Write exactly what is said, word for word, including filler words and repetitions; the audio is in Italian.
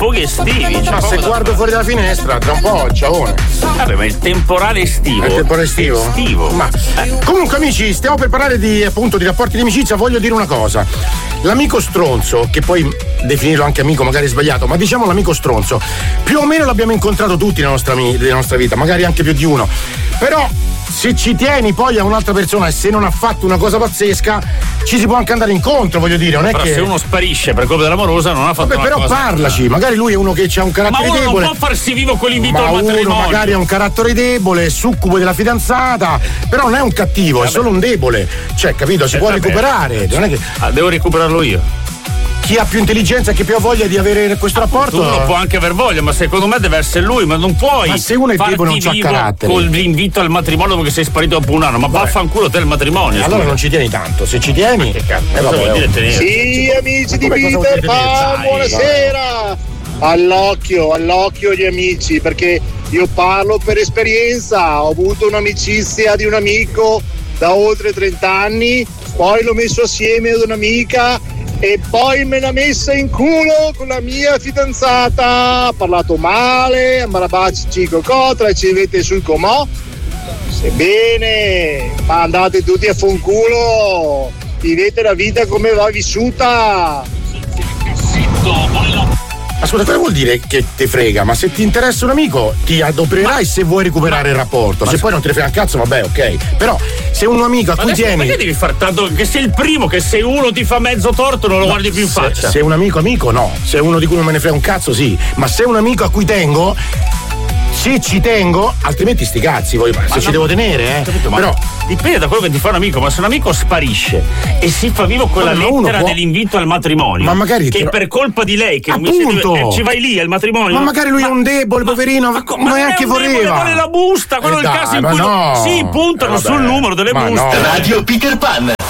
sfoghi estivi. Ma se guardo fuori dalla finestra, tra un po' ciaone. Vabbè, ma il temporale estivo. È il temporale estivo? Estivo. Ma eh. Comunque, amici, stiamo per parlare di appunto di rapporti di amicizia. Voglio dire una cosa. L'amico stronzo, che poi definirlo anche amico magari è sbagliato, ma diciamo l'amico stronzo, più o meno l'abbiamo incontrato tutti nella nostra, nella nostra vita, magari anche più di uno. Però se ci tieni poi a un'altra persona e se non ha fatto una cosa pazzesca, ci si può anche andare incontro, voglio dire, non è però che se uno sparisce per colpa dell'amorosa non ha fatto. Vabbè, una però cosa. parlaci, magari lui è uno che ha un carattere ma uno debole. non può farsi vivo con l'invito ma al matrimonio. Uno magari ha un carattere debole, succubo della fidanzata, però non è un cattivo, vabbè. È solo un debole. Cioè, capito, si eh, può vabbè. recuperare. Non è che... ah, devo recuperarlo io. Chi ha più intelligenza e chi più ha voglia di avere questo rapporto. Uno può anche aver voglia, ma secondo me deve essere lui, ma non puoi. Ma se uno è debole non c'ha carattere. Con l'invito al matrimonio perché sei sparito dopo un anno, ma vabbè. Vaffanculo te il matrimonio. Allora scusa. Non ci tieni tanto, se ci tieni. Che cazzo, eh, vabbè, dire tenere. Sì, amici di Peter Pan, buonasera. All'occhio, all'occhio gli amici, perché io parlo per esperienza, ho avuto un'amicizia di un amico da oltre trenta anni, poi l'ho messo assieme ad un'amica e poi me l'ha messa in culo con la mia fidanzata, ha parlato male, ambarabaci cico cotra e ci avete sul comò. Sebbene, ma andate tutti a fanculo, vivete la vita come va vissuta. Ascolta, cosa vuol dire che ti frega? Ma se ti interessa un amico ti adopererai ma, se vuoi recuperare ma, il rapporto. Se poi non te ne frega un cazzo, vabbè, ok. Però se un amico a cui tieni. Ma perché devi far tanto? Che sei il primo, che se uno ti fa mezzo torto non lo no, guardi più in se, faccia. Se un amico amico no. Se uno di cui non me ne frega un cazzo sì. Ma se un amico a cui tengo, se ci tengo, altrimenti sti cazzi, voglio, se no, ci devo tenere, eh. Capito, però dipende da quello che ti fa un amico, ma se un amico sparisce e si fa vivo con la lettera può... dell'invito al matrimonio, ma magari che però... per colpa di lei che appunto non mi eh, ci vai lì al matrimonio, ma magari lui ma... è un debole, poverino, ma, ma neanche voleva, vuole la busta, quello eh è il dai, caso in cui no. si puntano eh, sul numero delle ma buste. No. Radio Peter Pan.